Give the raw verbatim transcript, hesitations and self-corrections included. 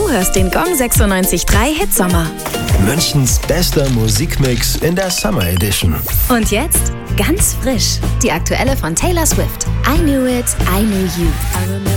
Du hörst den Gong sechsundneunzig Komma drei Hit Sommer. Münchens bester Musikmix in der Summer Edition. Und jetzt ganz frisch, die aktuelle von Taylor Swift. I Knew It, I Knew You.